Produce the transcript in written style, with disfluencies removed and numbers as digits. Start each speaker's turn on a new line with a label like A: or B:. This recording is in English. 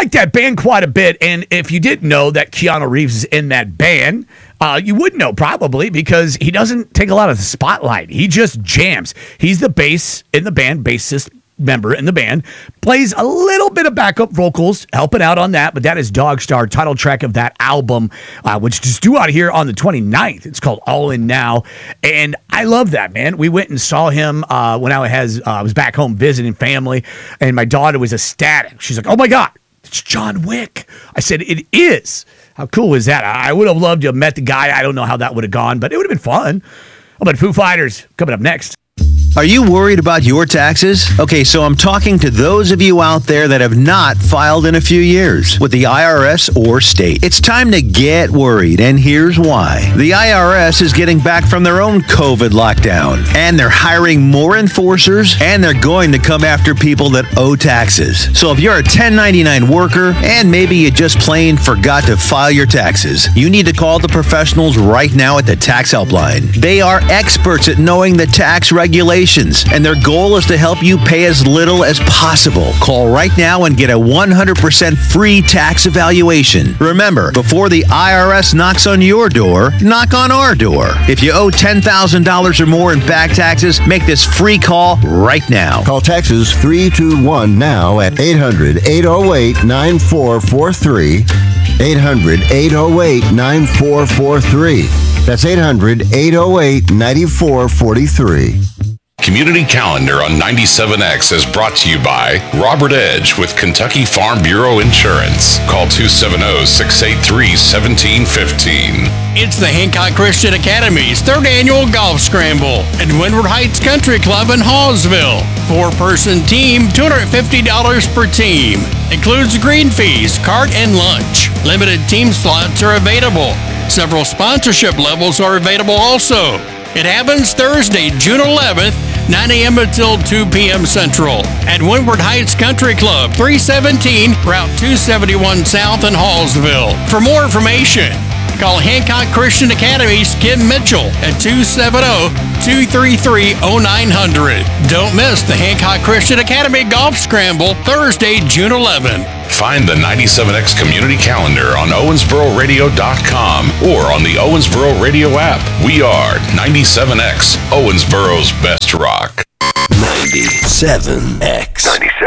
A: like that band quite a bit. And if you didn't know that Keanu Reeves is in that band, you would know probably because he doesn't take a lot of the spotlight. He just jams. He's the bass in the band, bassist member in the band, plays a little bit of backup vocals, helping out on that, but that is Dog Star, title track of that album, which is due out here on the 29th. It's called All In Now, and I love that, man. We went and saw him when I was back home visiting family, and my daughter was ecstatic. She's like, oh my God, it's John Wick. I said, it is. How cool is that? I would have loved to have met the guy. I don't know how that would have gone, but it would have been fun. How about Foo Fighters coming up next?
B: Are you worried about your taxes? Okay, so I'm talking to those of you out there that have not filed in a few years with the IRS or state. It's time to get worried, and here's why. The IRS is getting back from their own COVID lockdown, and they're hiring more enforcers, and they're going to come after people that owe taxes. So if you're a 1099 worker, and maybe you just plain forgot to file your taxes, you need to call the professionals right now at the Tax Helpline. They are experts at knowing the tax regulations, and their goal is to help you pay as little as possible. Call right now and get a 100% free tax evaluation. Remember, before the IRS knocks on your door, knock on our door. If you owe $10,000 or more in back taxes, make this free call right now.
C: Call Taxes 321 now at 800-808-9443. 800-808-9443. That's 800-808-9443.
D: Community Calendar on 97X is brought to you by Robert Edge with Kentucky Farm Bureau Insurance. Call 270-683-1715.
E: It's the Hancock Christian Academy's third annual golf scramble at Windward Heights Country Club in Hallsville. Four-person team, $250 per team. Includes green fees, cart, and lunch. Limited team slots are available. Several sponsorship levels are available also. It happens Thursday, June 11th, 9 a.m. until 2 p.m. Central at Windward Heights Country Club, 317 Route 271 South in Hallsville. For more information, call Hancock Christian Academy's Kim Mitchell at 270-233-0900. Don't miss the Hancock Christian Academy Golf Scramble, Thursday, June 11th.
D: Find the 97X Community Calendar on OwensboroRadio.com or on the Owensboro Radio app. We are 97X, Owensboro's best rock.
F: 97X.